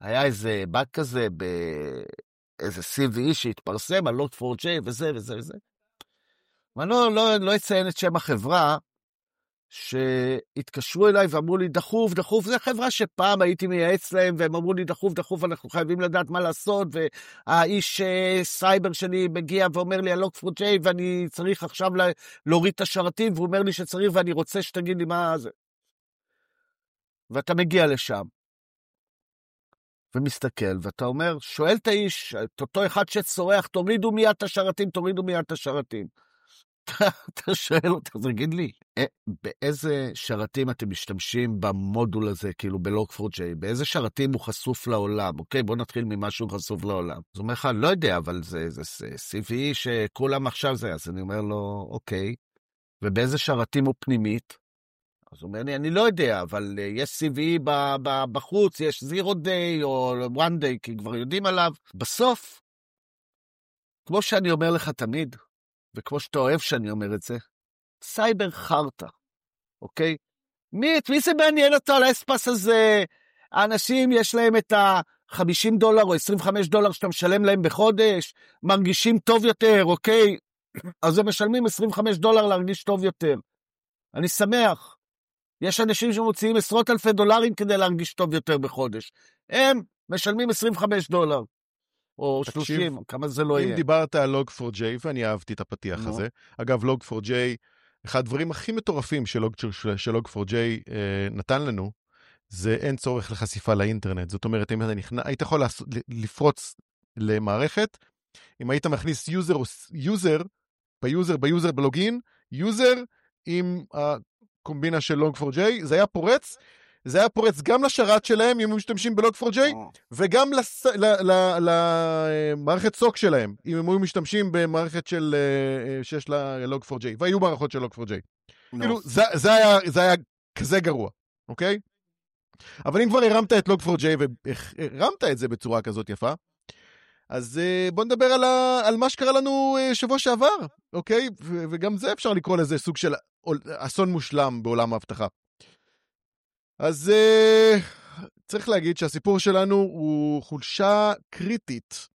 היה איזה באג כזה באיזה CVE שהתפרסם על Log4j וזה וזה וזה. ואני לא אציין את שם החברה, שהתקשרו אליי ואמרו לי, דחוף, דחוף, זו חברה שפעם הייתי מייעץ להם, והם אמרו לי, דחוף, דחוף, אנחנו חייבים לדעת מה לעשות, והאיש סייבר שלי מגיע ואומר לי על Log4j, ואני צריך עכשיו להוריד את השרתים, והוא אומר לי שצריך, ואני רוצה שתגיד לי מה זה. ואתה מגיע לשם, ומסתכל, ואתה אומר, שואל את האיש, את אותו אחד שצורח, תורידו מיד את השרתים, תורידו מיד את השרתים. אתה שואל אותך, תגיד לי, באיזה שרתים אתם משתמשים במודול הזה, כאילו ב-Log4j, באיזה שרתים הוא חשוף לעולם? אוקיי, בוא נתחיל ממשהו חשוף לעולם. אז הוא אומר לך, לא יודע, אבל זה CVE שכולם עכשיו זה, אז אני אומר לו, אוקיי, ובאיזה שרתים הוא פנימית? אז הוא אומר לי, אני לא יודע, אבל יש CVE בחוץ, יש 0 day או 1 day, כי כבר יודעים עליו. בסוף, כמו שאני אומר לך תמיד, וכמו שאתה אוהב שאני אומר את זה, סייבר חרטה, אוקיי? מי זה מעניין אותו על האספס הזה? האנשים יש להם את $50 או $25 שאתה משלם להם בחודש, מרגישים טוב יותר, אוקיי? אז הם משלמים $25 להרגיש טוב יותר. אני שמח. יש אנשים שמוציאים עשרות אלפי דולרים כדי להרגיש טוב יותר בחודש. הם משלמים $25. או 30, כמה זה לא יהיה. אם דיברת על Log4j, ואני אהבתי את הפתיח הזה, אגב, Log4j, אחד הדברים הכי מטורפים שלוג4j נתן לנו, זה אין צורך לחשיפה לאינטרנט. זאת אומרת, אם היית יכול לפרוץ למערכת, אם היית מכניס ביוזר בלוגין, יוזר עם הקומבינה של Log4j, זה היה פורץ גם לשרת שלהם, אם הם משתמשים ב-Log4j, וגם למערכת סוק שלהם, אם הם היו משתמשים במערכת שיש לה Log4j, והיו מערכות של Log4j. כאילו, זה היה כזה גרוע, אוקיי? אבל אם כבר הרמת את Log4j, והרמת את זה בצורה כזאת יפה, אז בוא נדבר על מה שקרה לנו שבוע שעבר, אוקיי? וגם זה אפשר לקרוא לזה סוג של אסון מושלם בעולם ההבטחה. אז צריך להגיד שהסיפור שלנו הוא חולשה קריטית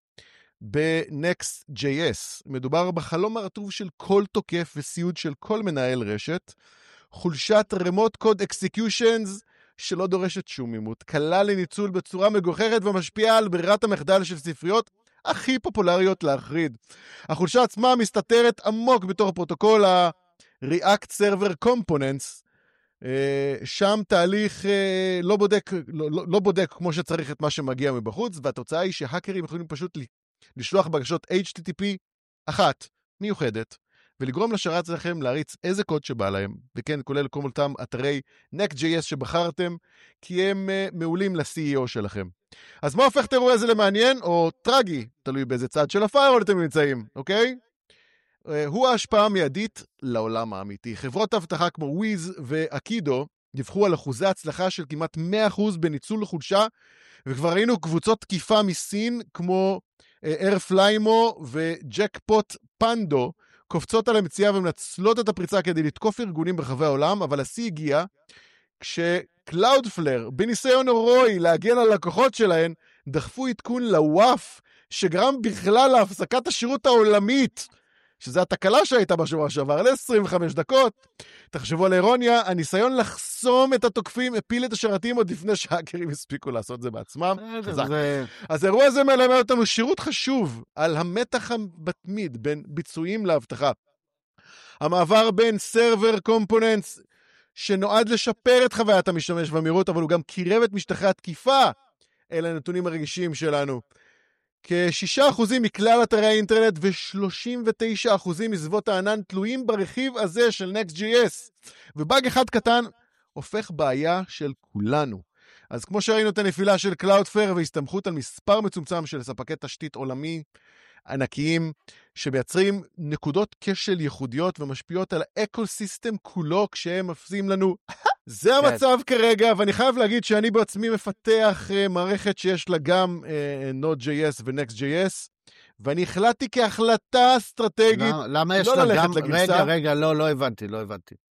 ב-Next.js. מדובר בחלום הרטוב של כל תוקף וסיוד של כל מנהל רשת, חולשת remote code executions שלא דורשת שום מימות, קלה לניצול בצורה מגוחרת ומשפיעה על ברירת המחדל של ספריות הכי פופולריות להחריד. החולשה עצמה מסתתרת עמוק בתור פרוטוקול ה-React Server Components, שם תהליך לא בודק כמו שצריך את מה שמגיע מבחוץ, והתוצאה היא שהאקרים יכולים פשוט לשלוח בקשות HTTP אחת מיוחדת, ולגרום לשרת שלכם להריץ איזה קוד שבא להם, וכן כולל כל אותם אתרי Next.js שבחרתם, כי הם מעולים ל-CEO שלכם. אז מה הופך את האירוע הזה למעניין, או טרגי, תלוי באיזה צד של הפיירול אתם נמצאים, אוקיי? הוא ההשפעה המיידית לעולם האמיתי. חברות אבטחה כמו וויז ואקידו דיווחו על אחוזי הצלחה של כמעט 100% בניצול לחולשה, וכבר ראינו קבוצות תקיפה מסין כמו איירפליימו וג'קפוט פנדו, קופצות על המציאה ומנצלות את הפריצה כדי לתקוף ארגונים ברחבי העולם, אבל השיא הגיע כשקלאודפלר, בניסיון הרואי להגן על לקוחות שלהן, דחפו עדכון לוואף, שגרם בכלל להפסקת השירות העולמית, שזו התקלה שהייתה בשבוע שעבר, ל-25 דקות. תחשבו על אירוניה, הניסיון לחסום את התוקפים הפיל את השרתים עוד לפני שהאקרים הספיקו לעשות את זה בעצמם. חזק. אז האירוע הזה מלמד אותנו שירות חשוב על המתח המתמיד בין ביצועים להבטחה. המעבר בין סרבר קומפוננטס, שנועד לשפר את חוויית המשתמש והמהירות, אבל הוא גם קירב את משטחי התקיפה. אלה הנתונים הרגישים שלנו. כ-6% מכלל אתרי האינטרנט ו-39% מסביבות הענן תלויים ברכיב הזה של Next.js. ובאג אחד קטן הופך בעיה של כולנו. אז כמו שראינו את הנפילה של Cloudflare והסתמכות על מספר מצומצם של ספקי תשתית עולמי ענקיים, שמייצרים נקודות כשל ייחודיות ומשפיעות על האקוסיסטם כולו כשהם מפסים לנו. זה המצב כרגע, ואני חייב להגיד שאני בעצמי מפתח מערכת שיש לה גם Node.js ו-Next.js, ואני החלטתי כהחלטה אסטרטגית למה יש לא לה ללכת גם... לגרסה. רגע, לא הבנתי.